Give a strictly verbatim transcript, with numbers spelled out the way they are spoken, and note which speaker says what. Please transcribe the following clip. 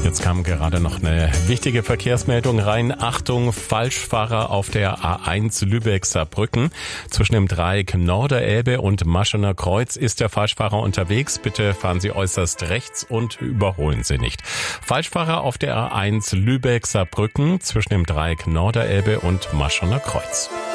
Speaker 1: jetzt kam gerade noch eine wichtige Verkehrsmeldung rein. Achtung, Falschfahrer auf der A eins Lübeck-Saarbrücken. Zwischen dem Dreieck Norderelbe und Maschener Kreuz ist der Falschfahrer unterwegs. Bitte fahren Sie äußerst rechts und überholen Sie nicht. Falschfahrer auf der A eins Lübeck-Saarbrücken zwischen dem Dreieck Norderelbe und Maschener Kreuz.